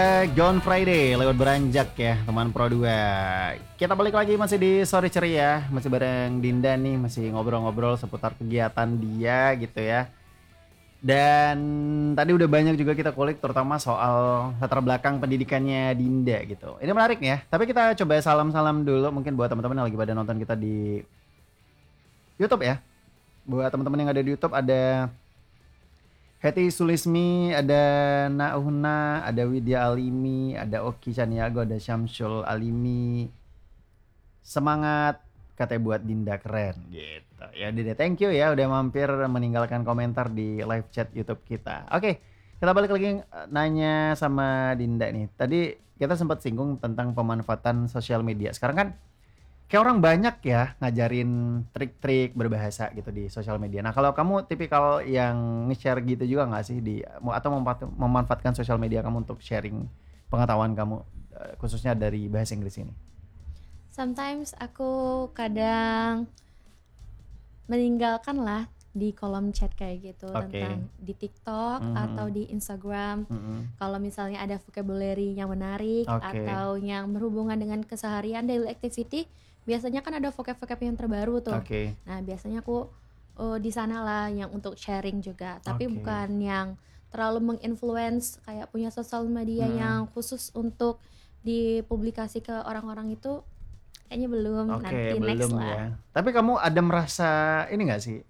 John Friday lewat beranjak ya teman Pro 2. Kita balik lagi masih di Sore Ceria. Masih bareng Dinda nih. Masih ngobrol-ngobrol seputar kegiatan dia gitu ya. Dan tadi udah banyak juga kita kulik terutama soal latar belakang pendidikannya Dinda gitu. Ini menarik ya. Tapi kita coba salam-salam dulu mungkin buat teman-teman yang lagi pada nonton kita di YouTube ya. Buat teman-teman yang ada di YouTube ada Heti Sulismi, ada Nauna, ada Widya Alimi, ada Oki Caniago, ada Syamsul Alimi. Semangat katanya buat Dinda keren gitu. Ya Dinda thank you ya udah mampir meninggalkan komentar di live chat YouTube kita. Oke, kita balik lagi nanya sama Dinda nih. Tadi kita sempat singgung tentang pemanfaatan sosial media. Sekarang kan kayak orang banyak ya ngajarin trik-trik berbahasa gitu di sosial media. Nah kalau kamu tipikal yang nge-share gitu juga nggak sih atau memanfaatkan sosial media kamu untuk sharing pengetahuan kamu khususnya dari bahasa Inggris ini? Sometimes aku kadang meninggalkan lah di kolom chat kayak gitu tentang di TikTok atau di Instagram. Kalau misalnya ada vocabulary yang menarik atau yang berhubungan dengan keseharian daily activity, biasanya kan ada vocab-vocab yang terbaru tuh. Nah biasanya aku di sana lah yang untuk sharing juga, tapi bukan yang terlalu menginfluence kayak punya sosial media yang khusus untuk dipublikasi ke orang-orang itu. Kayaknya belum, nanti belum next lah ya. Tapi kamu ada merasa ini gak sih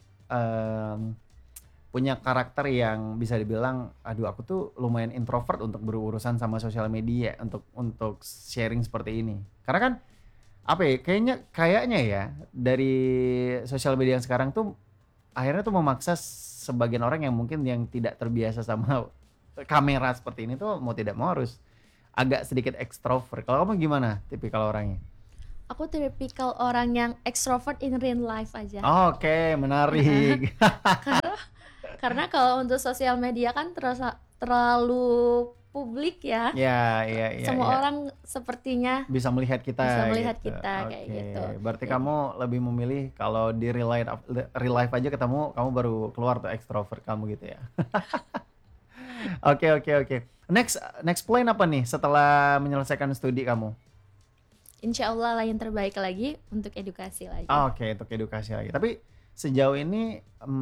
punya karakter yang bisa dibilang aduh aku tuh lumayan introvert untuk berurusan sama sosial media untuk sharing seperti ini. Karena kan apa ya kayaknya ya dari sosial media yang sekarang tuh akhirnya tuh memaksa sebagian orang yang mungkin yang tidak terbiasa sama kamera seperti ini tuh mau tidak mau harus agak sedikit ekstrovert. Kalau kamu gimana tipikal orangnya? Aku tipikal orang yang extrovert in real life aja. Oke, menarik. Karena kalau untuk sosial media kan terlalu publik ya. Ya. Semua orang sepertinya bisa melihat kita. Kayak gitu. Berarti kamu lebih memilih kalau di real life aja ketemu, kamu baru keluar tuh extrovert kamu gitu ya. Oke. Next plan apa nih setelah menyelesaikan studi kamu? Insya Allah lah yang terbaik lagi untuk edukasi lagi. Oke, untuk edukasi lagi. Tapi sejauh ini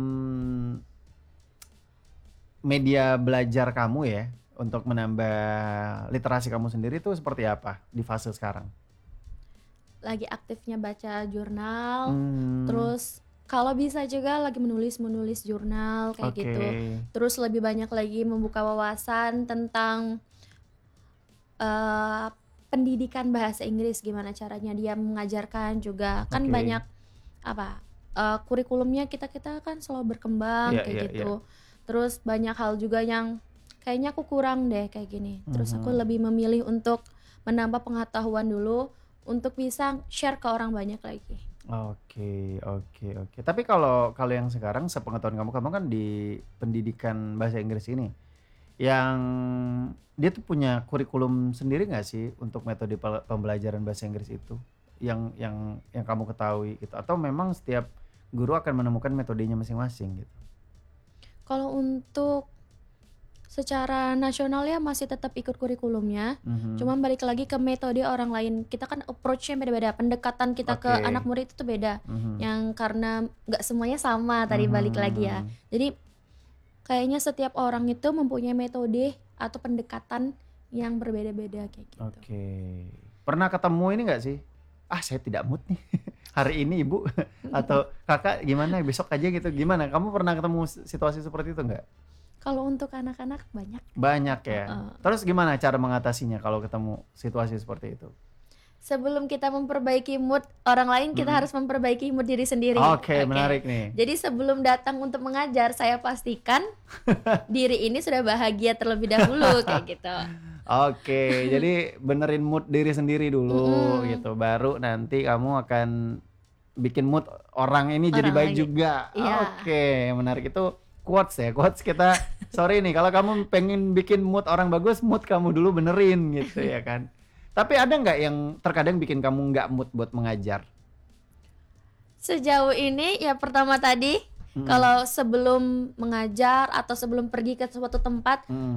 media belajar kamu ya untuk menambah literasi kamu sendiri itu seperti apa di fase sekarang? Lagi aktifnya baca jurnal, terus kalau bisa juga lagi menulis jurnal kayak gitu. Terus lebih banyak lagi membuka wawasan tentang pendidikan bahasa Inggris, gimana caranya dia mengajarkan juga. Kan banyak kurikulumnya kita kan selalu berkembang kayak gitu. Terus banyak hal juga yang kayaknya aku kurang deh kayak gini. Terus aku lebih memilih untuk menambah pengetahuan dulu untuk bisa share ke orang banyak lagi. Oke. Tapi kalau yang sekarang sepengetahuan kamu kan di pendidikan bahasa Inggris ini yang dia tuh punya kurikulum sendiri nggak sih untuk metode pembelajaran bahasa Inggris itu yang kamu ketahui gitu, atau memang setiap guru akan menemukan metodenya masing-masing gitu? Kalau untuk secara nasional ya masih tetap ikut kurikulumnya, cuman balik lagi ke metode orang lain. Kita kan approach-nya beda-beda, pendekatan kita ke anak murid itu beda, yang karena nggak semuanya sama tadi balik lagi ya. Jadi kayaknya setiap orang itu mempunyai metode atau pendekatan yang berbeda-beda kayak gitu. Pernah ketemu ini nggak sih? Saya tidak mood nih hari ini ibu atau kakak gimana besok aja gitu. Gimana? Kamu pernah ketemu situasi seperti itu nggak? Kalau untuk anak-anak banyak. Banyak ya. Terus gimana cara mengatasinya kalau ketemu situasi seperti itu? Sebelum kita memperbaiki mood orang lain, kita harus memperbaiki mood diri sendiri. Oke, menarik nih. Jadi sebelum datang untuk mengajar, saya pastikan diri ini sudah bahagia terlebih dahulu kayak gitu. Jadi benerin mood diri sendiri dulu gitu, baru nanti kamu akan bikin mood orang ini jadi baik juga. Menarik itu quotes kita. Sorry nih kalau kamu pengen bikin mood orang bagus, mood kamu dulu benerin gitu ya kan. Tapi ada nggak yang terkadang bikin kamu nggak mood buat mengajar? Sejauh ini ya pertama tadi kalau sebelum mengajar atau sebelum pergi ke suatu tempat,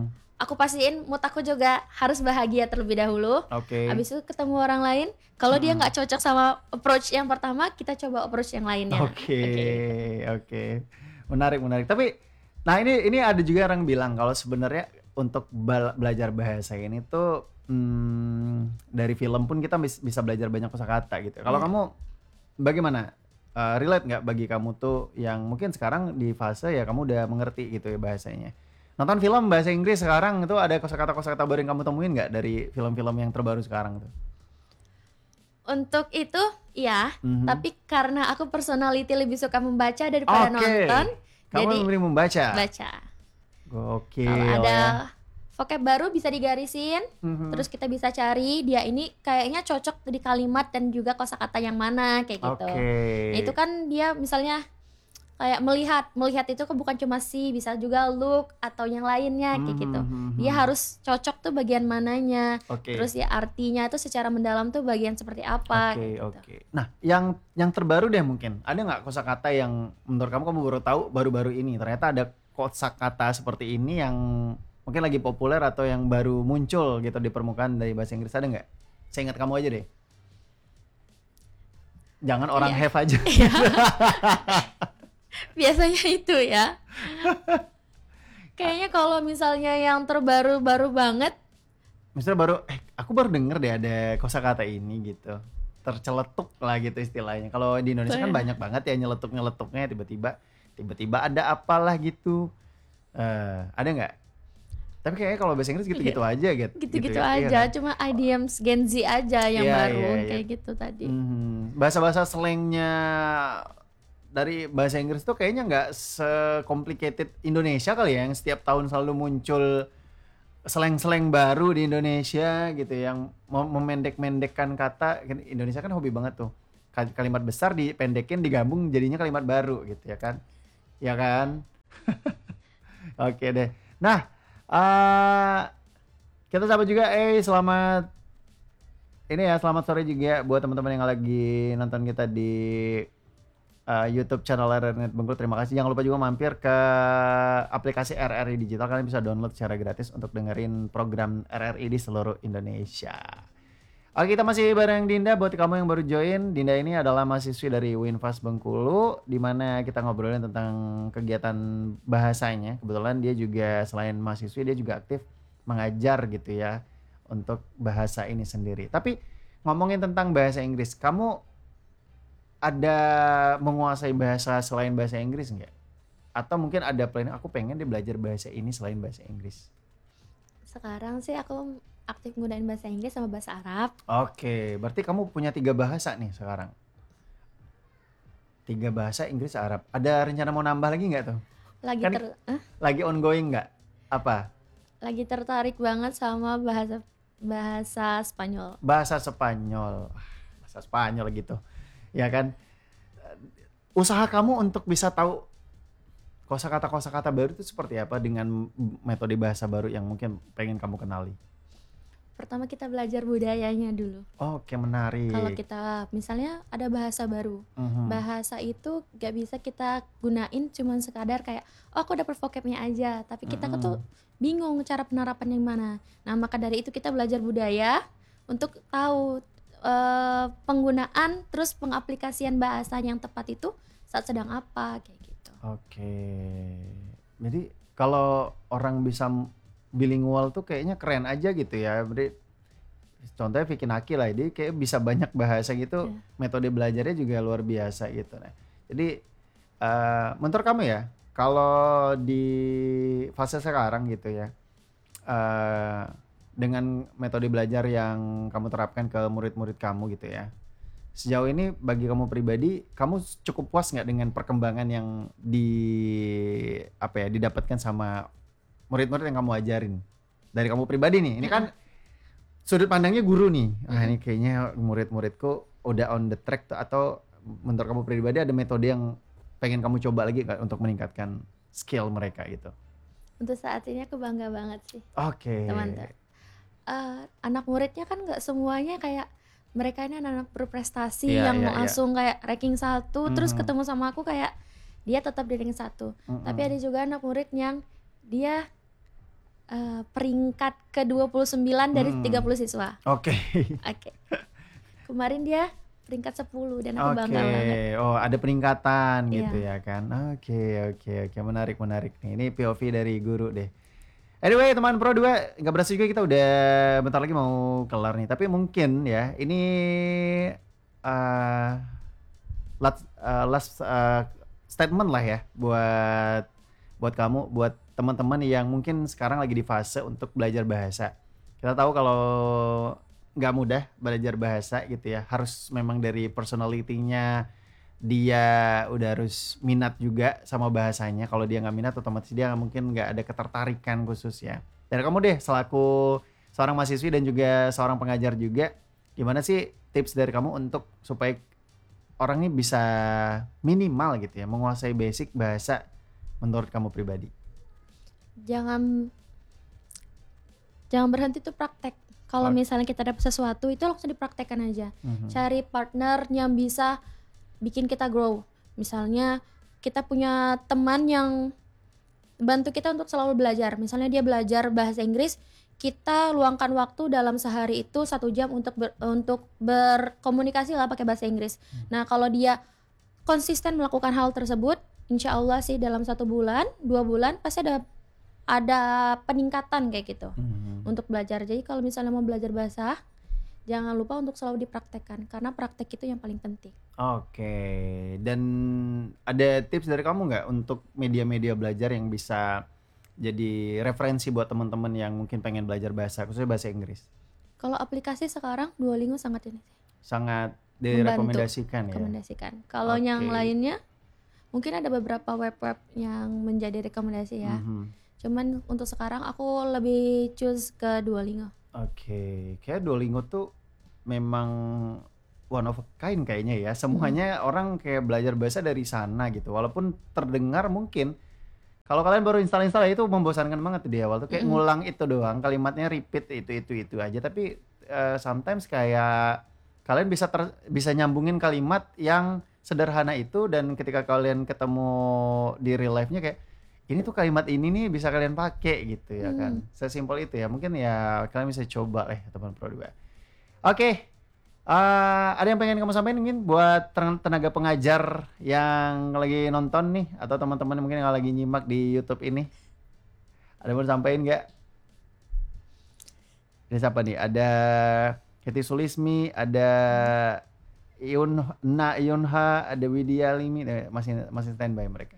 aku pastiin mood aku juga harus bahagia terlebih dahulu. Habis itu ketemu orang lain, kalau dia nggak cocok sama approach yang pertama, kita coba approach yang lainnya. Oke. Menarik. Tapi nah ini ada juga orang bilang kalau sebenarnya untuk belajar bahasa ini tuh dari film pun kita bisa belajar banyak kosakata gitu. Kalau kamu bagaimana? Relate nggak bagi kamu tuh yang mungkin sekarang di fase ya kamu udah mengerti gitu ya bahasanya. Nonton film bahasa Inggris sekarang itu ada kosakata baru yang kamu temuin nggak dari film-film yang terbaru sekarang tuh? Untuk itu iya, tapi karena aku personality lebih suka membaca daripada nonton. Kamu jadi memilih membaca? Baca. Gokil. Kalau ada vocab baru bisa digarisin, terus kita bisa cari dia ini kayaknya cocok di kalimat dan juga kosakata yang mana kayak gitu. Nah, itu kan dia misalnya kayak melihat itu kan bukan cuma sih, bisa juga look atau yang lainnya kayak gitu. Dia harus cocok tuh bagian mananya. Terus ya artinya itu secara mendalam tuh bagian seperti apa. Oke. Nah, yang terbaru deh mungkin. Ada nggak kosakata yang menurut kamu baru tahu baru-baru ini? Ternyata ada kosakata seperti ini yang mungkin lagi populer atau yang baru muncul gitu di permukaan dari bahasa Inggris, ada nggak? Saya ingat kamu aja deh. Jangan orang have aja. Biasanya itu ya. Kayaknya kalau misalnya yang terbaru banget, misalnya aku baru denger deh ada kosakata ini gitu. Terceletuk lah gitu istilahnya. Kalau di Indonesia kan banyak banget ya nyeletuknya tiba-tiba ada apalah gitu. Ada nggak? Tapi kayaknya kalau bahasa Inggris gitu-gitu aja gitu. Gitu-gitu ya? aja, Iya kan? cuma idioms Gen Z aja yang baru kayak gitu tadi. Bahasa-bahasa slangnya dari bahasa Inggris tuh kayaknya nggak se-complicated Indonesia kali ya, yang setiap tahun selalu muncul slang-slang baru di Indonesia gitu yang memendek-mendekkan kata. Indonesia kan hobi banget tuh. Kalimat besar dipendekin, digabung jadinya kalimat baru gitu ya kan. Ya kan? Oke deh. Nah, kita sapa juga selamat sore juga buat teman-teman yang lagi nonton kita di YouTube channel RRI Net Bengkulu. Terima kasih. Jangan lupa juga mampir ke aplikasi RRI Digital. Kalian bisa download secara gratis untuk dengerin program RRI di seluruh Indonesia. Oke, kita masih bareng Dinda. Buat kamu yang baru join, Dinda ini adalah mahasiswi dari Winfast Bengkulu, di mana kita ngobrolin tentang kegiatan bahasanya. Kebetulan dia juga selain mahasiswi, dia juga aktif mengajar gitu ya untuk bahasa ini sendiri. Tapi ngomongin tentang bahasa Inggris, kamu ada menguasai bahasa selain bahasa Inggris nggak? Atau mungkin ada plan, aku pengen dia belajar bahasa ini selain bahasa Inggris? Sekarang sih aku aktif gunain bahasa Inggris sama bahasa Arab. Oke, berarti kamu punya 3 bahasa nih sekarang. 3 bahasa, Inggris, Arab. Ada rencana mau nambah lagi nggak tuh? Lagi ongoing nggak? Apa? Lagi tertarik banget sama bahasa Spanyol. Bahasa Spanyol gitu. Ya kan, usaha kamu untuk bisa tahu kosakata baru itu seperti apa dengan metode bahasa baru yang mungkin pengen kamu kenali? Pertama kita belajar budayanya dulu. Oke, menarik. Kalau kita misalnya ada bahasa baru, bahasa itu gak bisa kita gunain cuman sekadar kayak aku dapet vocabnya aja, tapi kita tuh bingung cara penerapan yang mana. Nah, maka dari itu kita belajar budaya untuk tahu penggunaan terus pengaplikasian bahasa yang tepat itu saat sedang apa kayak gitu. Oke. Jadi kalau orang bisa bilingual tuh kayaknya keren aja gitu ya. Berarti contohnya Vicky Naki lah, dia kayak bisa banyak bahasa gitu. Metode belajarnya juga luar biasa gitu. Nah, jadi menurut kamu ya, kalau di fase sekarang gitu ya, dengan metode belajar yang kamu terapkan ke murid-murid kamu gitu ya, sejauh ini bagi kamu pribadi, kamu cukup puas nggak dengan perkembangan yang didapatkan sama murid-murid yang kamu ajarin? Dari kamu pribadi nih, ini kan sudut pandangnya guru nih. Ini kayaknya murid-muridku udah on the track tuh, atau menurut kamu pribadi ada metode yang pengen kamu coba lagi untuk meningkatkan skill mereka gitu? Untuk saat ini aku bangga banget sih. Oke. Teman-teman. Anak muridnya kan nggak semuanya kayak mereka ini anak berprestasi yang langsung kayak ranking 1 terus ketemu sama aku kayak dia tetap di ranking 1. Tapi ada juga anak murid yang dia peringkat ke-29 dari 30 siswa. Oke. Oke. Kemarin dia peringkat 10 dan aku bangga banget. Oh, ada peningkatan gitu Iya. ya kan. Oke. Menarik nih. Ini POV dari guru deh. Anyway, teman Pro 2, nggak berasa juga kita udah bentar lagi mau kelar nih. Tapi mungkin ya, ini uh, last statement lah ya buat kamu, buat teman-teman yang mungkin sekarang lagi di fase untuk belajar bahasa. Kita tahu kalau nggak mudah belajar bahasa gitu ya, harus memang dari personality-nya dia udah harus minat juga sama bahasanya. Kalau dia nggak minat, otomatis dia mungkin nggak ada ketertarikan khusus ya. Dan kamu deh selaku seorang mahasiswi dan juga seorang pengajar juga, gimana sih tips dari kamu untuk supaya orang ini bisa minimal gitu ya menguasai basic bahasa menurut kamu pribadi? Jangan berhenti tuh praktek. Kalau misalnya kita dapat sesuatu itu langsung dipraktekkan aja. Cari partner yang bisa bikin kita grow. Misalnya kita punya teman yang bantu kita untuk selalu belajar. Misalnya dia belajar bahasa Inggris, kita luangkan waktu dalam sehari itu 1 jam untuk berkomunikasi lah pakai bahasa Inggris. Nah kalau dia konsisten melakukan hal tersebut, insya Allah sih dalam 1 bulan, 2 bulan pasti ada peningkatan kayak gitu untuk belajar. Jadi kalau misalnya mau belajar bahasa, jangan lupa untuk selalu dipraktekkan karena praktek itu yang paling penting. Oke, dan ada tips dari kamu nggak untuk media-media belajar yang bisa jadi referensi buat teman-teman yang mungkin pengen belajar bahasa, khususnya bahasa Inggris? Kalau aplikasi sekarang Duolingo sangat Direkomendasikan ya? Rekomendasikan. Kalau yang lainnya mungkin ada beberapa web-web yang menjadi rekomendasi ya. Cuman untuk sekarang aku lebih choose ke Duolingo. Oke, kayak Duolingo tuh memang one of a kind kayaknya ya. Semuanya orang kayak belajar bahasa dari sana gitu. Walaupun terdengar mungkin kalau kalian baru install itu membosankan banget di awal tuh kayak ngulang itu doang, kalimatnya repeat itu aja. Tapi sometimes kayak kalian bisa nyambungin kalimat yang sederhana itu, dan ketika kalian ketemu di real life-nya kayak ini tuh kalimat ini nih bisa kalian pakai gitu ya kan. Sesimpel itu ya. Mungkin ya kalian bisa coba teman Pro 2. Oke. Ada yang pengen kamu sampaikan mungkin buat tenaga pengajar yang lagi nonton nih, atau teman-teman mungkin yang lagi nyimak di YouTube ini? Ada yang mau sampaikan nggak? Ini siapa nih? Ada Keti Sulismi, ada Yunha, ada Widya Limi, masih standby mereka.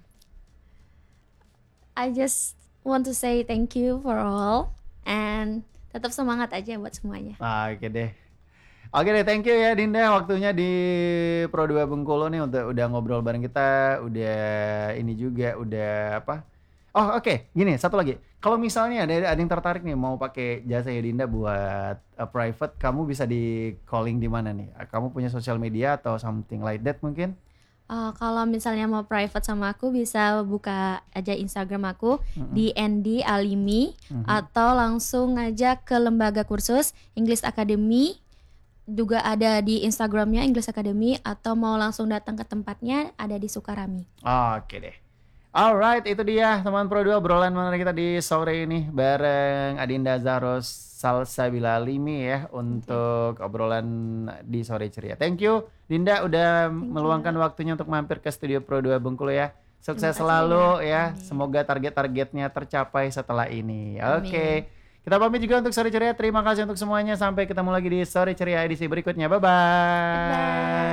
I just want to say thank you for all and tetap semangat aja buat semuanya. Oke deh, thank you ya Dinda, waktunya di Pro 2 Bengkulu nih udah ngobrol bareng kita, udah ini juga, udah apa? Oh oke, gini satu lagi. Kalau misalnya ada yang tertarik nih mau pakai jasa ya Dinda buat private, kamu bisa di calling di mana nih? Kamu punya sosial media atau something like that mungkin? Kalau misalnya mau private sama aku bisa buka aja Instagram aku di Andy Alimi atau langsung aja ke lembaga kursus English Academy. Juga ada di Instagramnya English Academy, atau mau langsung datang ke tempatnya ada di Sukarami. Oke deh. Alright, itu dia teman Pro 2 obrolan menarik kita di sore ini bareng Adinda Zahros Salsabila Limi ya untuk obrolan di sore ceria. Thank you Dinda udah meluangkan waktunya untuk mampir ke studio Pro 2 Bengkulu ya. Sukses selalu ya. Semoga target-targetnya tercapai setelah ini. Oke. Kita pamit juga untuk Sore Ceria. Terima kasih untuk semuanya. Sampai ketemu lagi di Sore Ceria edisi berikutnya. Bye-bye.